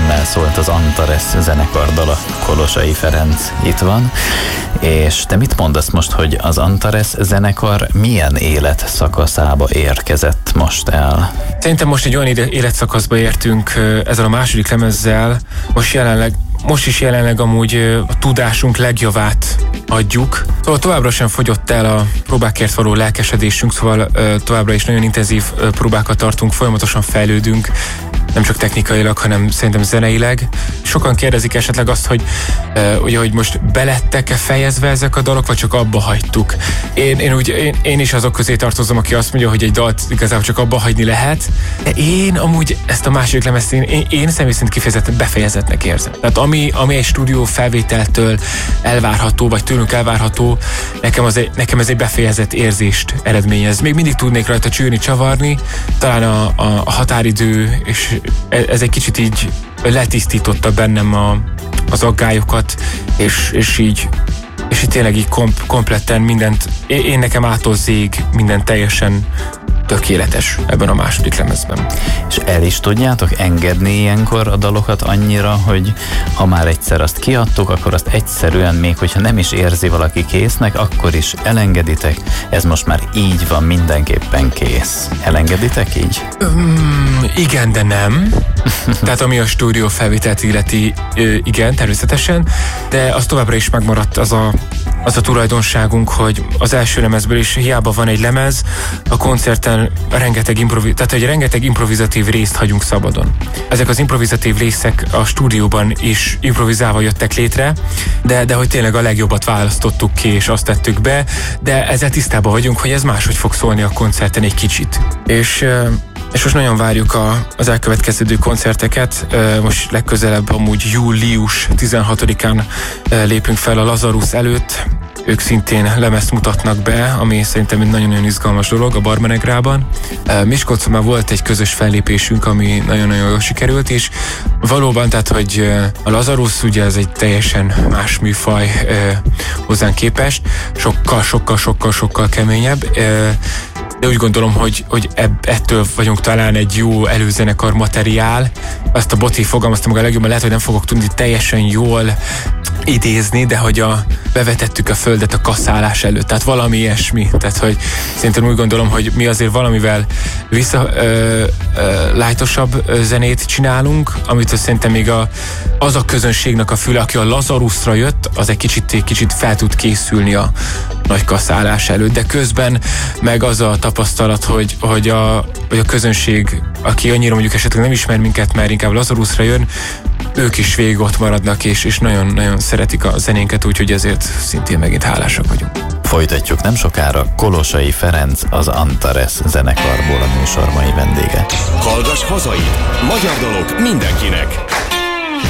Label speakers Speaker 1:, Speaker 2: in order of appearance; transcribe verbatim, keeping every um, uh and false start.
Speaker 1: címmel szólt az Antares zenekar dala. Kolosai Ferenc itt van, és te mit mondasz most, hogy az Antares zenekar milyen életszakaszába érkezett most el?
Speaker 2: Szerintem most egy olyan életszakaszba értünk ezzel a második lemezzel, most jelenleg Most is jelenleg amúgy a tudásunk legjavát adjuk. Szóval továbbra sem fogyott el a próbákért való lelkesedésünk, szóval továbbra is nagyon intenzív próbákat tartunk, folyamatosan fejlődünk, nem csak technikailag, hanem szerintem zeneileg. Sokan kérdezik esetleg azt, hogy, ugye, hogy most belettek-e fejezve ezek a dalok, vagy csak abba hagytuk. Én, én, úgy, én, én is azok közé tartozom, aki azt mondja, hogy egy dalt igazából csak abba hagyni lehet, de én amúgy ezt a második lemezt én, én, én személy szerint kifejezetten befejezetnek érzem. Tehát ami, ami egy stúdió felvételtől elvárható, vagy tőlünk elvárható, nekem, az egy, nekem ez egy befejezett érzést eredményez. Még mindig tudnék rajta csűrni, csavarni, talán a, a, a határidő, és ez egy kicsit így letisztította bennem a, az aggályokat, és, és így és így tényleg így komp, kompletten mindent, én nekem ától zég, minden teljesen tökéletes ebben a második lemezben.
Speaker 1: És el is tudjátok engedni ilyenkor a dalokat annyira, hogy ha már egyszer azt kiadtuk, akkor azt egyszerűen, még hogyha nem is érzi valaki késznek, akkor is elengeditek. Ez most már így van, mindenképpen kész. Elengeditek így?
Speaker 2: Um, igen, de nem. Tehát ami a stúdió felvételt illeti, igen, természetesen, de az továbbra is megmaradt az a, az a tulajdonságunk, hogy az első lemezből is hiába van egy lemez, a koncerten rengeteg, improvi- tehát egy rengeteg improvizatív részt hagyunk szabadon. Ezek az improvizatív részek a stúdióban is improvizálva jöttek létre, de, de hogy tényleg a legjobbat választottuk ki, és azt tettük be, de ezzel tisztában vagyunk, hogy ez máshogy fog szólni a koncerten egy kicsit. És És most nagyon várjuk a, az elkövetkező koncerteket. Most legközelebb amúgy július tizenhatodikán lépünk fel a Lazarus előtt. Ők szintén lemezt mutatnak be, ami szerintem egy nagyon-nagyon izgalmas dolog a Barmenegrában. Miskolcon már volt egy közös fellépésünk, ami nagyon-nagyon jól sikerült, és valóban, tehát, hogy a Lazarus ugye ez egy teljesen más műfaj hozzánk képest, sokkal, sokkal, sokkal, sokkal keményebb. De úgy gondolom, hogy, hogy ebb, ettől vagyunk talán egy jó előzenekar materiál. Azt a Boti fogalmaztam meg a legjobban, lehet, hogy nem fogok tudni teljesen jól idézni, de hogy a, bevetettük a földet a kaszálás előtt, tehát valami ilyesmi. Tehát, hogy szerintem úgy gondolom, hogy mi azért valamivel vissza ö, ö, lájtosabb zenét csinálunk, amit szerintem még a, az a közönségnek a füle, aki a Lazarusra jött, az egy kicsit, kicsit fel tud készülni a nagy kaszálás előtt, de közben meg az a tapasztalat, hogy, hogy, a, hogy a közönség, aki annyira mondjuk esetleg nem ismer minket, mert inkább Lazarusra jön, ők is végig ott maradnak, és, és nagyon-nagyon szeretik a zenénket, úgyhogy ezért szintén megint hálásak vagyunk.
Speaker 1: Folytatjuk nem sokára. Kolosai Ferenc, az Antares zenekarból a műsor mai vendége.
Speaker 3: Hallgass hazai! Magyar dalok mindenkinek!